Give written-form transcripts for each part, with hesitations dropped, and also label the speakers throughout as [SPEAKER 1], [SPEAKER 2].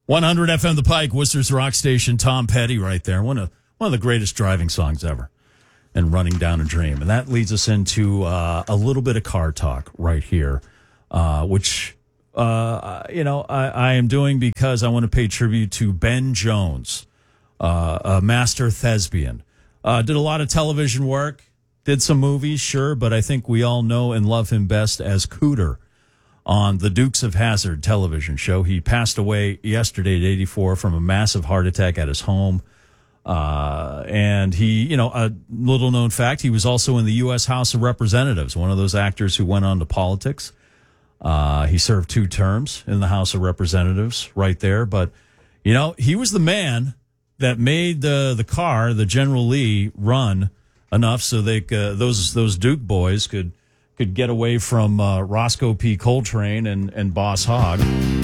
[SPEAKER 1] 100 FM The Pike, Worcester's rock station. Tom Petty right there. One of the greatest driving songs ever. And Running Down a Dream. And that leads us into a little bit of car talk right here, which, I am doing because I want to pay tribute to Ben Jones, a master thespian. Did a lot of television work, did some movies, sure, but I think we all know and love him best as Cooter on the Dukes of Hazzard television show. He passed away yesterday at 84 from a massive heart attack at his home. And he, a little known fact, he was also in the U.S. House of Representatives, one of those actors who went on to politics. He served 2 terms in the House of Representatives right there. But, he was the man that made the car, the General Lee, run enough so they those Duke boys could get away from Roscoe P. Coltrane and Boss Hogg.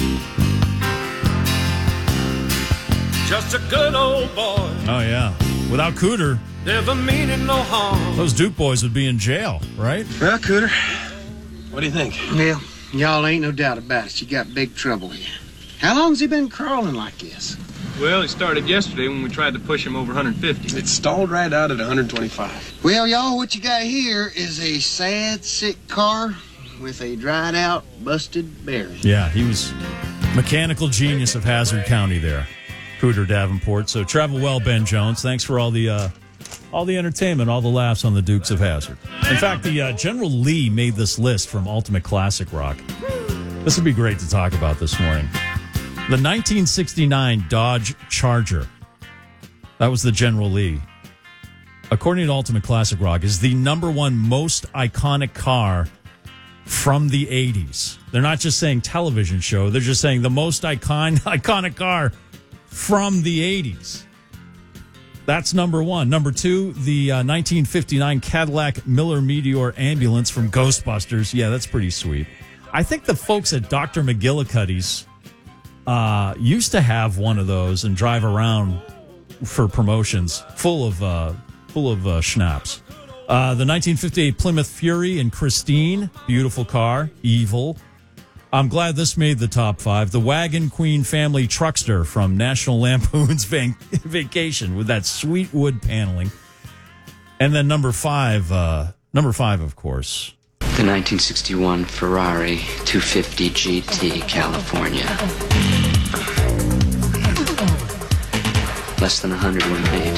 [SPEAKER 2] Just a good old boy.
[SPEAKER 1] Oh, yeah. Without Cooter,
[SPEAKER 2] Never meaning no harm.
[SPEAKER 1] those Duke boys would be in jail, right?
[SPEAKER 3] Well, Cooter, what do you think?
[SPEAKER 4] Well, y'all ain't no doubt about it. You got big trouble here. How long's he been crawling like this?
[SPEAKER 5] Well, it started yesterday when we tried to push him over 150.
[SPEAKER 3] It stalled right out at 125.
[SPEAKER 4] Well, y'all, what you got here is a sad, sick car with a dried out, busted bearing.
[SPEAKER 1] Yeah, he was mechanical genius of Hazard County there, Cooter Davenport. So travel well, Ben Jones. Thanks for all the entertainment, all the laughs on the Dukes of Hazzard. In fact, the General Lee made this list from Ultimate Classic Rock. This would be great to talk about this morning. The 1969 Dodge Charger, that was the General Lee, according to Ultimate Classic Rock, is the number one most iconic car from the 80s. They're not just saying television show, they're just saying the most iconic car from the 80s. That's number one. Number two, the 1959 Cadillac Miller Meteor ambulance from Ghostbusters. Yeah, that's pretty sweet. I think the folks at Dr. McGillicuddy's used to have one of those and drive around for promotions full of schnapps. The 1958 Plymouth Fury and Christine, beautiful car, evil. I'm glad this made the top 5. The Wagon Queen family truckster from National Lampoon's Vacation with that sweet wood paneling. And then number 5, of course.
[SPEAKER 6] The 1961 Ferrari 250 GT California. Less than 100 when made.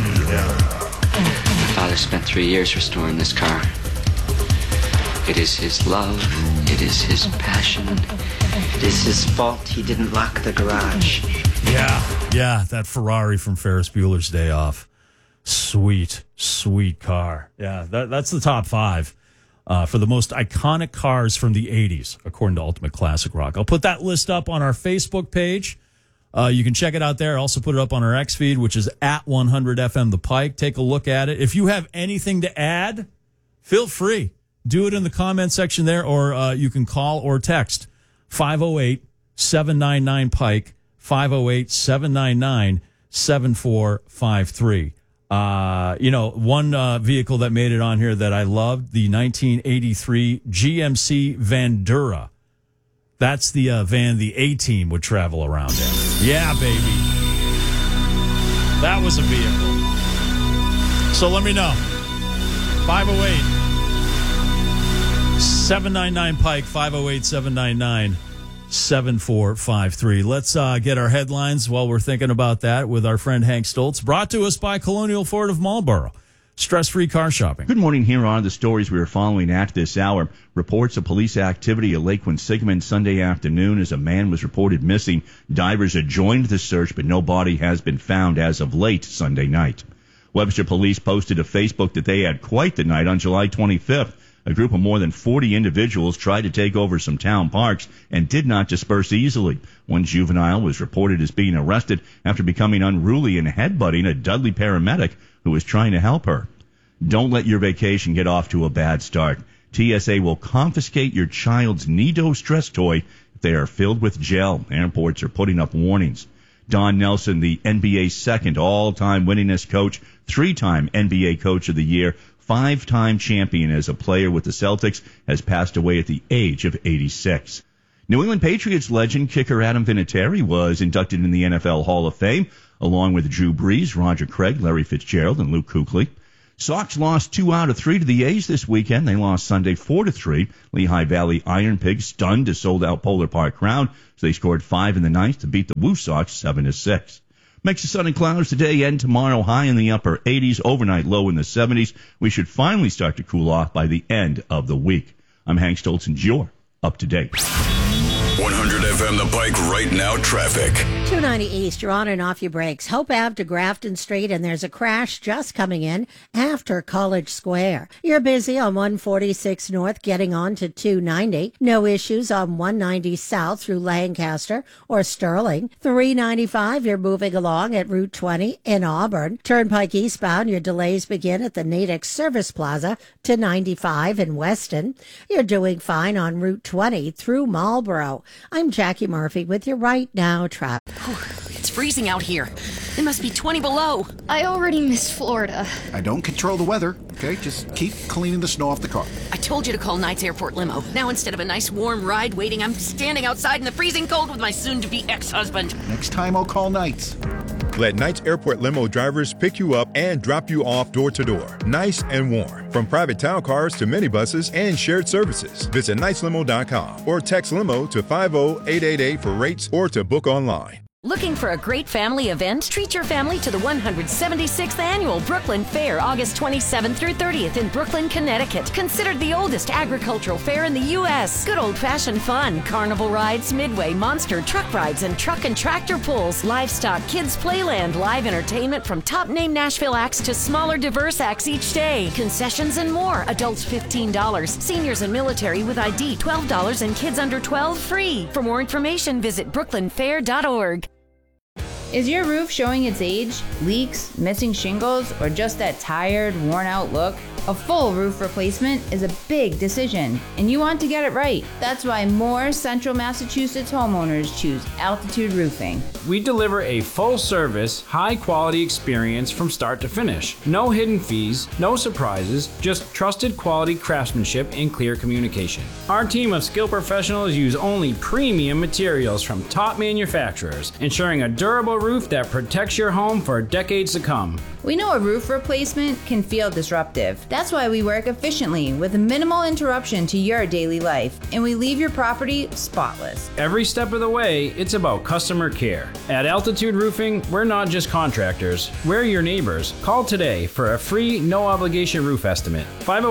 [SPEAKER 6] My father spent 3 years restoring this car. It is his love. It is his passion.
[SPEAKER 7] It is his fault he didn't lock the garage.
[SPEAKER 1] Yeah, that Ferrari from Ferris Bueller's Day Off. Sweet car. Yeah, that's the top 5 for the most iconic cars from the 80s, according to Ultimate Classic Rock. I'll put that list up on our Facebook page. You can check it out there. Also put it up on our X feed, which is at 100 FM The Pike. Take a look at it. If you have anything to add, feel free. Do it in the comment section there, or you can call or text 508-799-PIKE, 508-799-7453. One vehicle that made it on here that I loved, the 1983 GMC Vandura. That's the van the A-Team would travel around in. Yeah, baby. That was a vehicle. So let me know. 508-799-PIKE, 508-799-7453. Let's get our headlines while we're thinking about that with our friend Hank Stoltz. Brought to us by Colonial Ford of Marlboro. Stress-free car shopping.
[SPEAKER 8] Good morning. Here are the stories we are following at this hour. Reports of police activity at Lake Quinsigamond Sunday afternoon as a man was reported missing. Divers had joined the search, but no body has been found as of late Sunday night. Webster police posted to Facebook that they had quite the night on July 25th. A group of more than 40 individuals tried to take over some town parks and did not disperse easily. One juvenile was reported as being arrested after becoming unruly and headbutting a Dudley paramedic who was trying to help her. Don't let your vacation get off to a bad start. TSA will confiscate your child's Nido stress toy if they are filled with gel. Airports are putting up warnings. Don Nelson, the NBA's second all-time winningest coach, 3-time NBA Coach of the Year, 5-time champion as a player with the Celtics, has passed away at the age of 86. New England Patriots legend kicker Adam Vinatieri was inducted in the NFL Hall of Fame, along with Drew Brees, Roger Craig, Larry Fitzgerald, and Luke Kuechly. Sox lost 2 out of 3 to the A's this weekend. They lost Sunday 4-3. Lehigh Valley Iron Pigs stunned a sold-out Polar Park crowd, so they scored 5 in the ninth to beat the Woo Sox 7-6. Mix of sun and clouds today and tomorrow, high in the upper 80s, overnight low in the 70s. We should finally start to cool off by the end of the week. I'm Hank Stoltz, and you're up to date.
[SPEAKER 9] 100 FM The Pike right now traffic.
[SPEAKER 10] 290 East, you're on and off your brakes. Hope Ave to Grafton Street, and there's a crash just coming in after College Square. You're busy on 146 North getting on to 290. No issues on 190 South through Lancaster or Sterling. 395, you're moving along at Route 20 in Auburn. Turnpike eastbound, your delays begin at the Natick Service Plaza to 95 in Weston. You're doing fine on Route 20 through Marlboro. I'm Jackie Murphy with your Right Now traffic.
[SPEAKER 11] It's freezing out here. It must be 20 below.
[SPEAKER 12] I already missed Florida.
[SPEAKER 13] I don't control the weather, okay? Just keep cleaning the snow off the car.
[SPEAKER 11] I told you to call Knight's Airport Limo. Now instead of a nice warm ride waiting, I'm standing outside in the freezing cold with my soon-to-be ex-husband.
[SPEAKER 13] Next time I'll call Knight's.
[SPEAKER 14] Let Knight's Airport Limo drivers pick you up and drop you off door to door. Nice and warm. From private town cars to minibuses and shared services. Visit KnightsLimo.com or text Limo to 50888 for rates or to book online.
[SPEAKER 11] Looking for a great family event? Treat your family to the 176th Annual Brooklyn Fair, August 27th through 30th in Brooklyn, Connecticut. Considered the oldest agricultural fair in the U.S. Good old-fashioned fun, carnival rides, midway, monster truck rides, and truck and tractor pulls, livestock, kids playland, live entertainment from top-name Nashville acts to smaller, diverse acts each day. Concessions and more. Adults $15. Seniors and military with ID $12 and kids under 12 free. For more information, visit brooklynfair.org.
[SPEAKER 15] Is your roof showing its age, leaks, missing shingles, or just that tired, worn-out look? A full roof replacement is a big decision, and you want to get it right. That's why more Central Massachusetts homeowners choose Altitude Roofing.
[SPEAKER 16] We deliver a full-service, high-quality experience from start to finish. No hidden fees, no surprises, just trusted quality craftsmanship and clear communication. Our team of skilled professionals use only premium materials from top manufacturers, ensuring a durable roof that protects your home for decades to come.
[SPEAKER 15] We know a roof replacement can feel disruptive. That's why we work efficiently with minimal interruption to your daily life, and we leave your property spotless.
[SPEAKER 16] Every step of the way, it's about customer care. At Altitude Roofing, we're not just contractors, we're your neighbors. Call today for a free, no-obligation roof estimate.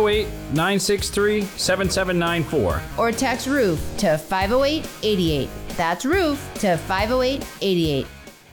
[SPEAKER 16] 508-963-7794.
[SPEAKER 15] Or text ROOF to 508-88. That's ROOF to 508-88.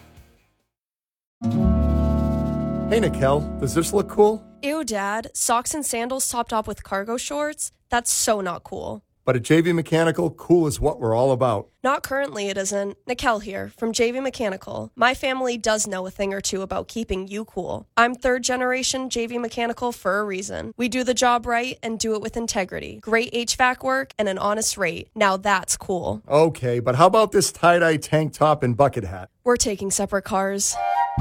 [SPEAKER 17] Hey, Nikel, does this look cool?
[SPEAKER 18] Ew, Dad. Socks and sandals topped off with cargo shorts? That's so not cool.
[SPEAKER 17] But at JV Mechanical, cool is what we're all about.
[SPEAKER 18] Not currently, it isn't. Nikel here, from JV Mechanical. My family does know a thing or two about keeping you cool. I'm third generation JV Mechanical for a reason. We do the job right and do it with integrity. Great HVAC work and an honest rate. Now that's cool.
[SPEAKER 17] Okay, but how about this tie-dye tank top and bucket hat?
[SPEAKER 18] We're taking separate cars.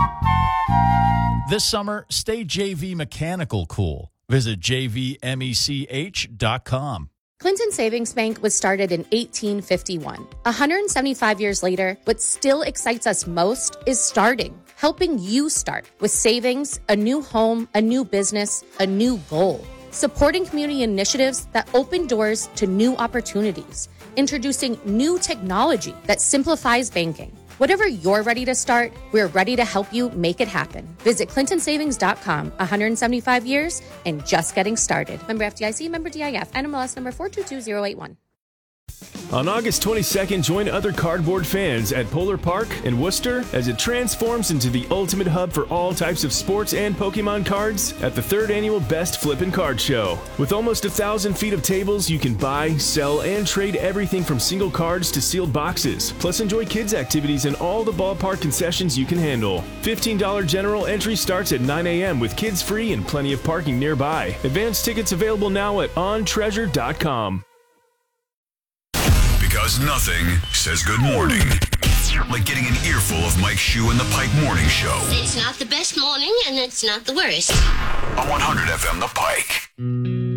[SPEAKER 1] This summer, stay JV Mechanical cool. Visit jvmech.com.
[SPEAKER 19] Clinton Savings Bank was started in 1851. 175 years later, what still excites us most is starting, helping you start with savings, a new home, a new business, a new goal. Supporting community initiatives that open doors to new opportunities. Introducing new technology that simplifies banking. Whatever you're ready to start, we're ready to help you make it happen. Visit clintonsavings.com. 175 years and just getting started. Member FDIC, member DIF, NMLS number 422081.
[SPEAKER 20] On August 22nd, join other cardboard fans at Polar Park in Worcester as it transforms into the ultimate hub for all types of sports and Pokemon cards at the 3rd Annual Best Flippin' Card Show. With almost 1,000 feet of tables, you can buy, sell, and trade everything from single cards to sealed boxes. Plus, enjoy kids' activities and all the ballpark concessions you can handle. $15 general entry starts at 9 a.m. with kids free and plenty of parking nearby. Advance tickets available now at ontreasure.com.
[SPEAKER 9] Because nothing says good morning like getting an earful of Mike Shue and the Pike Morning Show.
[SPEAKER 21] It's not the best morning, and it's not the worst.
[SPEAKER 9] On 100 FM The Pike.